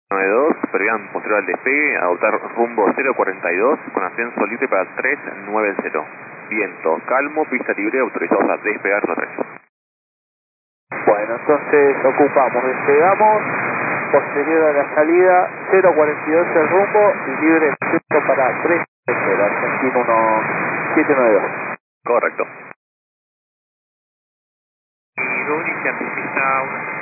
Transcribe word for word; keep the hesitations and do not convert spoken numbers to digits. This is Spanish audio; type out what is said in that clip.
nueve dos, previán posterior al despegue, adoptar rumbo cero cuarenta y dos con ascenso libre para tres nueve cero. Viento calmo, pista libre, autorizados a despegar correcto. Bueno, entonces ocupamos, despegamos, posterior a la salida, cero cuarenta y dos el rumbo y libre excepto para tres cero, Argentino uno siete nueve dos. Correcto. Y dos iniciantes, pista uno.